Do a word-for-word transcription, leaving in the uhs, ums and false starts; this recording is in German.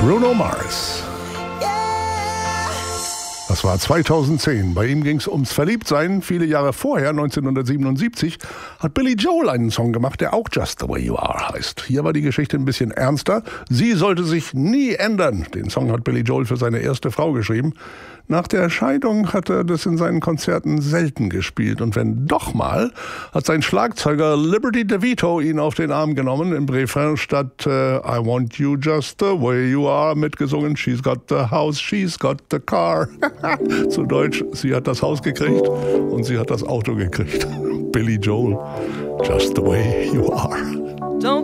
Bruno Mars. Das war zweitausendzehn. Bei ihm ging es ums Verliebtsein. Viele Jahre vorher, neunzehnhundertsiebenundsiebzig, hat Billy Joel einen Song gemacht, der auch Just the Way You Are heißt. Hier war die Geschichte ein bisschen ernster. Sie sollte sich nie ändern. Den Song hat Billy Joel für seine erste Frau geschrieben. Nach der Scheidung hat er das in seinen Konzerten selten gespielt. Und wenn doch mal, hat sein Schlagzeuger Liberty DeVito ihn auf den Arm genommen. Im Refrain statt äh, I want you just the way you are mitgesungen. She's got the house, she's got the car. Zu Deutsch, sie hat das Haus gekriegt und sie hat das Auto gekriegt. Billy Joel, just the way you are. Don't